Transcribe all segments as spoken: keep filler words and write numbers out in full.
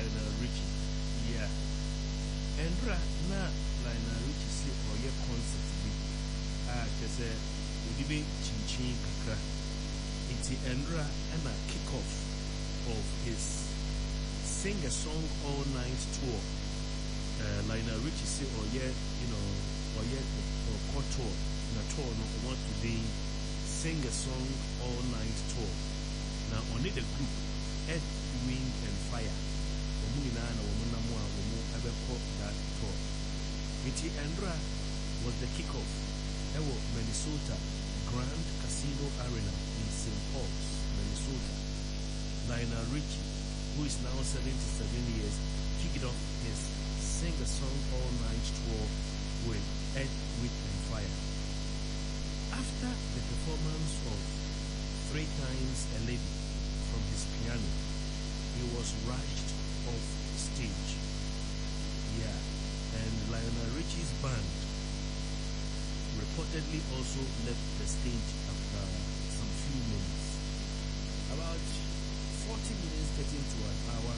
Lionel Richie. Yeah. Endra na Lionel Richie say oye concert bi. Ah, kese odibe chinchin kakra. Iti Endra and a kick-off of his Sing a Song All Night tour. Uh, Lionel Richie say oye, you know, oye or tour na tour no want to be Sing a Song All Night tour. Now only the group Earth, Wind and Fire. Omuna na omuna mo a omo abeko that tour. Miti Endra was the kickoff. Ewo Minnesota Grand Casino Arena in Saint Paul's, Minnesota. Lionel Richie, who is now seventy-seven years, kicked off his Sing a Song All Night tour with Earth, Wind and Fire. After the performance of Three Times a Lady from his piano, he was rushed off stage. Yeah, and Lionel Richie's band reportedly also left the stage after some few minutes. About forty minutes getting to an hour,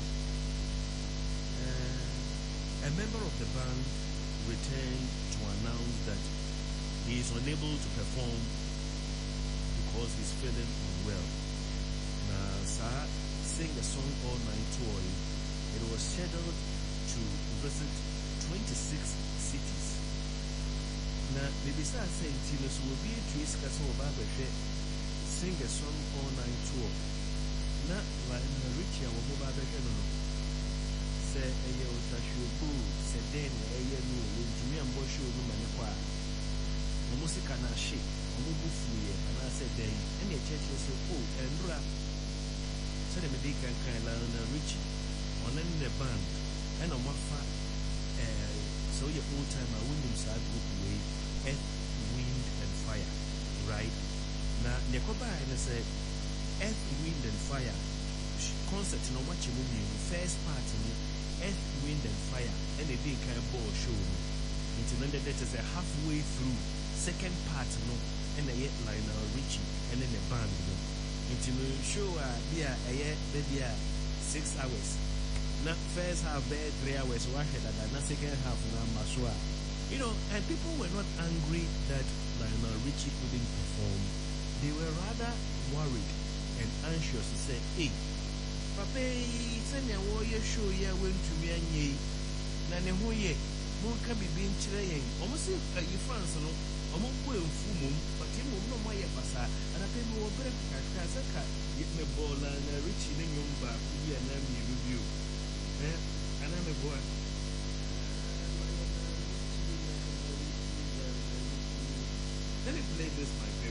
uh, a member of the band returned to announce that he is unable to perform because he's feeling unwell. Now, sir, Sing a Song All Night tour, it was scheduled to visit twenty-six cities. Now, maybe start saying Tilos will be a twist castle about Sing a Song All Night tour. Now, like Richie, I will move out of say a year with a shoe boo, said then a year new, to me and Bosho, no man. Almost a canache, a move free, and I said, then any church was so cool and rap. So the medical kind Lionel Richie on the band and on my fat. So your old time, I wouldn't say group way, Earth, Wind and Fire, right? Now, Nekoba and I said, Earth, Wind and Fire concert no much movie, first part in Earth, Wind and Fire, and a big kind of ball show. Into then that is a halfway through. Second part, no, and a yet Lionel Richie, and then a band, no. Into the show, yeah, a yet, baby, six hours. Not first half, bed, three hours, one head, and the second half, number, you know, and people were not angry that Lionel Richie couldn't perform. They were rather worried and anxious to say, hey, Papa, send your warrior show, yeah, went to me and ye. None who ye, who can be being trained. Almost if you France, no. Among well, Fumum, but him will know my passa, and I pay more break at Kazaka. Get me ball and a rich in your back, be an enemy review. Eh, and I'm a boy. Let me play this, my